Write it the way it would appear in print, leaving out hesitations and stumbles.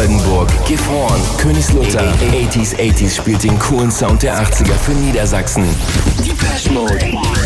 Oldenburg, Gifhorn, Königslutter. 80s spielt den coolen Sound der 80er für Niedersachsen. Depeche Mode.